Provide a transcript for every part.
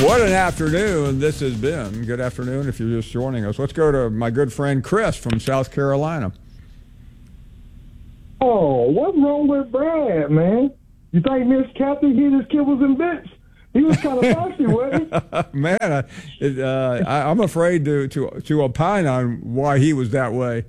What an afternoon this has been. Good afternoon if you're just joining us. Let's go to my good friend Chris from South Carolina. Oh, what's wrong with Brad, man? You think Miss Kathy hit his kibbles and bits? He was kind of feisty, wasn't he? Man, I'm afraid to opine on why he was that way.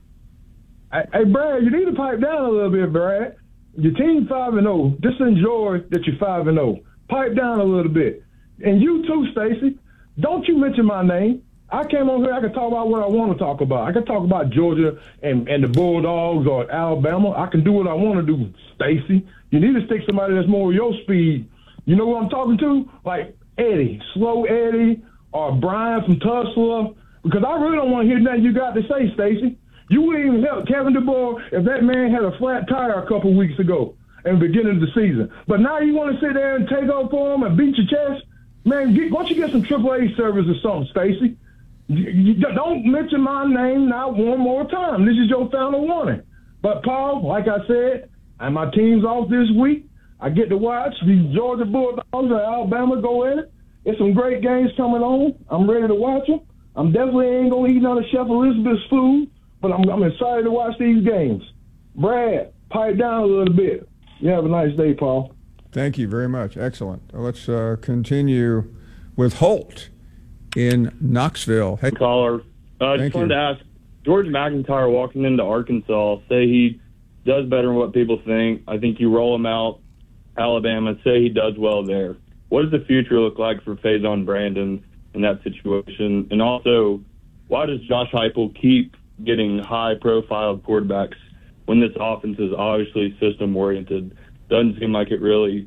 Hey, Brad, you need to pipe down a little bit, Brad. Your team 5-0. Just enjoy that you're 5-0. Pipe down a little bit. And you too, Stacy. Don't you mention my name. I came on here, I can talk about what I want to talk about. I can talk about Georgia and the Bulldogs or Alabama. I can do what I want to do, Stacy. You need to stick somebody that's more your speed. You know who I'm talking to? Like Eddie, Slow Eddie, or Brian from Tulsa. Because I really don't want to hear nothing you got to say, Stacy. You wouldn't even help Kevin DeBoer if that man had a flat tire a couple weeks ago in the beginning of the season. But now you want to sit there and take up for him and beat your chest? Man, why don't you get some AAA service or something, Stacy? You don't mention my name not one more time. This is your final warning. But, Paul, like I said, and my team's off this week. I get to watch the Georgia Bulldogs and Alabama go in it. There's some great games coming on. I'm ready to watch them. I'm definitely ain't going to eat none of Chef Elizabeth's food, but I'm excited to watch these games. Brad, pipe down a little bit. You have a nice day, Paul. Thank you very much. Excellent. Let's continue with Holt in Knoxville. Hey, caller. I just wanted to ask, George McIntyre walking into Arkansas, say he does better than what people think. I think you roll him out, Alabama, say he does well there. What does the future look like for Faison Brandon in that situation? And also, why does Josh Heupel keep getting high-profile quarterbacks when this offense is obviously system-oriented? Doesn't seem like it really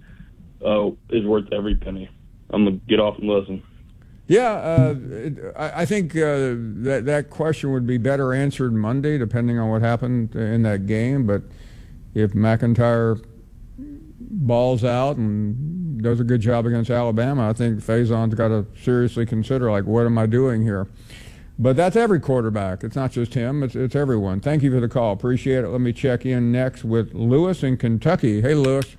is worth every penny. I'm going to get off and listen. Yeah, I think that question would be better answered Monday, depending on what happened in that game. But if McIntyre balls out and does a good job against Alabama, I think Faison's got to seriously consider, like, what am I doing here? But that's every quarterback. It's not just him. It's everyone. Thank you for the call. Appreciate it. Let me check in next with Lewis in Kentucky. Hey, Lewis.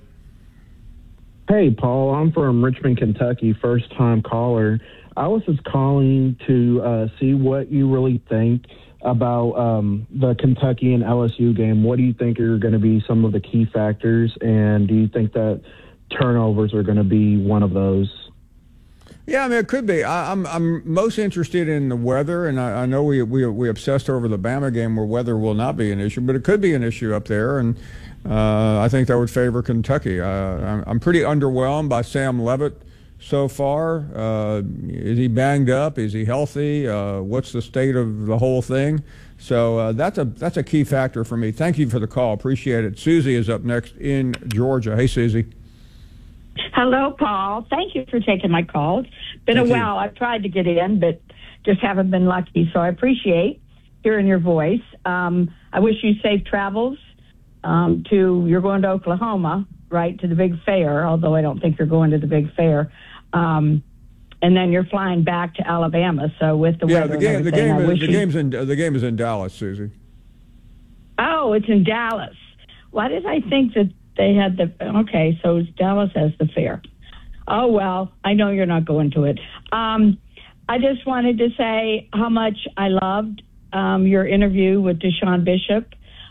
Hey, Paul. I'm from Richmond, Kentucky, first-time caller. I was just calling to see what you really think about the Kentucky and LSU game. What do you think are going to be some of the key factors, and do you think that turnovers are going to be one of those? Yeah, I mean, it could be. I'm most interested in the weather, and I know we obsessed over the Bama game where weather will not be an issue, but it could be an issue up there, and I think that would favor Kentucky. I'm pretty underwhelmed by Sam Leavitt so far. Is he banged up? Is he healthy? What's the state of the whole thing? So that's a key factor for me. Thank you for the call. Appreciate it. Susie is up next in Georgia. Hey, Susie. Hello, Paul. Thank you for taking my call. It's been a while. I've tried to get in, but just haven't been lucky. So I appreciate hearing your voice. I wish you safe travels you're going to Oklahoma, right, to the big fair, although I don't think you're going to the big fair. And then you're flying back to Alabama. So with the weather, the game is in Dallas, Susie. Oh, it's in Dallas. Why did I think that they had so Dallas has the fair. Oh, well, I know you're not going to it. I just wanted to say how much I loved your interview with Deshaun Bishop.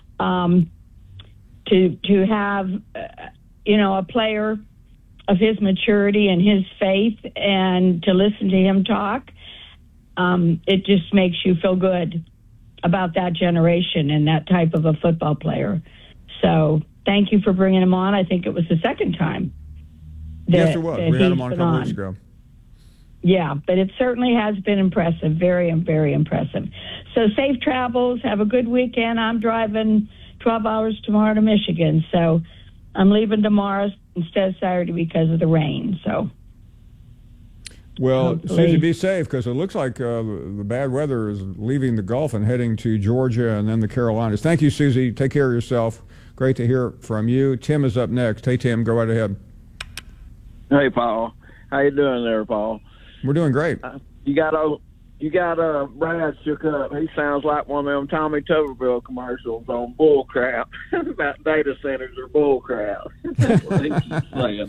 To have, a player of his maturity and his faith and to listen to him talk, it just makes you feel good about that generation and that type of a football player. So thank you for bringing him on. I think it was the second time. Yes, it was. We had him on a couple weeks ago. Yeah, but it certainly has been impressive. Very, very impressive. So safe travels. Have a good weekend. I'm driving 12 hours tomorrow to Michigan. So I'm leaving tomorrow instead of Saturday because of the rain. So. Well, Susie, be safe because it looks like the bad weather is leaving the Gulf and heading to Georgia and then the Carolinas. Thank you, Susie. Take care of yourself. Great to hear from you. Tim is up next. Hey, Tim, go right ahead. Hey, Paul. How you doing there, Paul? We're doing great. You got You got Brad shook up. He sounds like one of them Tommy Tuberville commercials on bull crap about data centers or bull crap. That's what he keeps saying.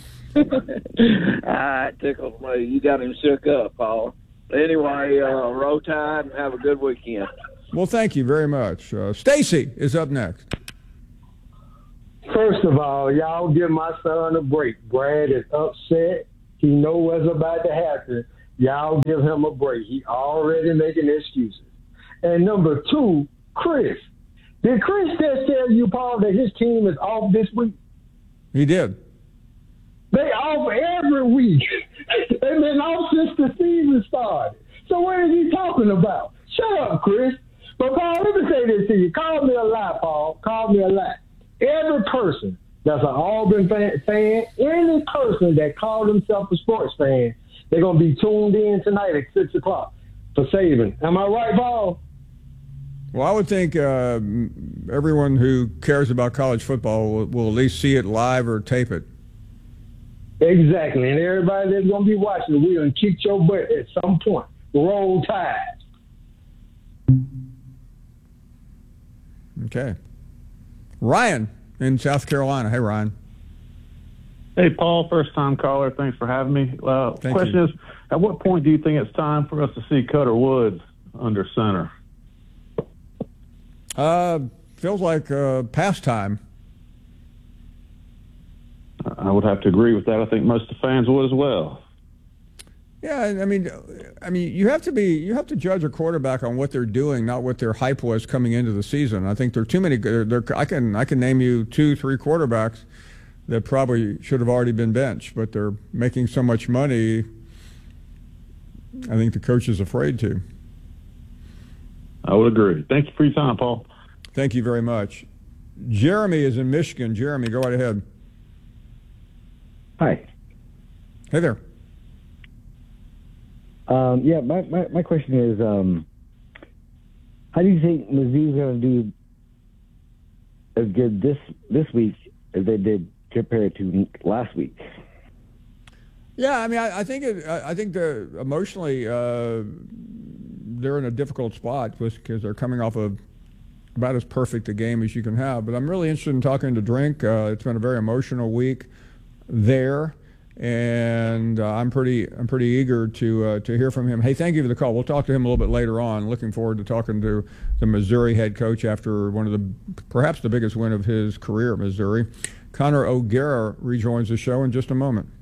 It tickles me. You got him shook up, Paul. Anyway, roll tide and have a good weekend. Well, thank you very much. Stacy is up next. First of all, y'all give my son a break. Brad is upset. He knows what's about to happen. Y'all give him a break. He already making excuses. And number two, Chris. Did Chris just tell you, Paul, that his team is off this week? He did. They off every week. They've been off since the season started. So what is he talking about? Shut up, Chris. But, Paul, let me say this to you. Call me a lie, Paul. Call me a lie. Every person that's an Auburn fan, any person that calls himself a sports fan, they're going to be tuned in tonight at 6 o'clock for Saban. Am I right, Paul? Well, I would think everyone who cares about college football will at least see it live or tape it. Exactly. And everybody that's going to be watching, we're going to kick your butt at some point. Roll Tide. Okay. Ryan in South Carolina. Hey, Ryan. Hey, Paul, first-time caller. Thanks for having me. Question is, at what point do you think it's time for us to see Cutter Woods under center? Feels like past time. I would have to agree with that. I think most of the fans would as well. Yeah, I mean, you have to judge a quarterback on what they're doing, not what their hype was coming into the season. I think there are too many. I can name you 2-3 quarterbacks that probably should have already been benched, but they're making so much money, I think the coach is afraid to. I would agree. Thank you for your time, Paul. Thank you very much. Jeremy is in Michigan. Jeremy, go right ahead. Hi. Hey there. Yeah, my question is, how do you think Mizzou's going to do as good this week as they did compared to last week? Yeah, I mean, I think emotionally they're in a difficult spot because they're coming off of about as perfect a game as you can have. But I'm really interested in talking to Drink. It's been a very emotional week there, and I'm pretty eager to hear from him. Hey, thank you for the call. We'll talk to him a little bit later on. Looking forward to talking to the Missouri head coach after one of perhaps the biggest win of his career at Missouri. Connor O'Gara rejoins the show in just a moment.